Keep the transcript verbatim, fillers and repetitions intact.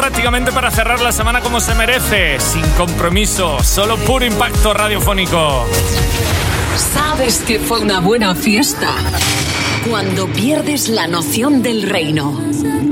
prácticamente para cerrar la semana como se merece, sin compromiso, solo puro impacto radiofónico. ¿Sabes que fue una buena fiesta? Cuando pierdes la noción del reino.